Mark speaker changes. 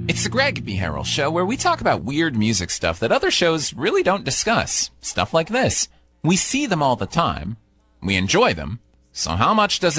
Speaker 1: It's the Greg B. Harrell Show, where we talk about weird music stuff that other shows really don't discuss. Stuff like this. We see them all the time. We enjoy them. So how much does